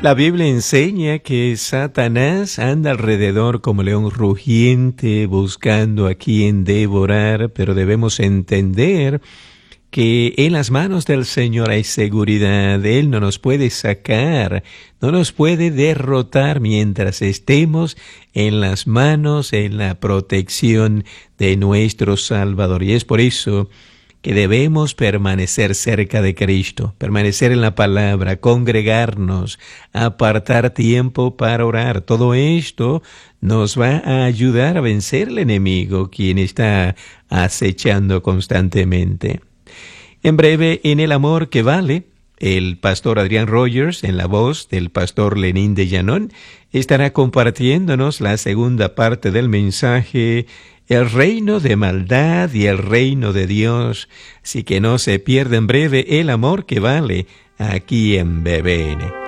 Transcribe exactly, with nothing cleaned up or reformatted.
La Biblia enseña que Satanás anda alrededor como león rugiente, buscando a quien devorar, pero debemos entender que en las manos del Señor hay seguridad. Él no nos puede sacar, no nos puede derrotar mientras estemos en las manos, en la protección de nuestro Salvador. Y es por eso que debemos permanecer cerca de Cristo, permanecer en la palabra, congregarnos, apartar tiempo para orar. Todo esto nos va a ayudar a vencer al enemigo, quien está acechando constantemente. En breve, en El Amor que Vale, el pastor Adrián Rogers, en la voz del pastor Lenín de Llanón, estará compartiéndonos la segunda parte del mensaje, el reino de maldad y el reino de Dios. Así que no se pierda en breve El Amor que Vale, aquí en B B N.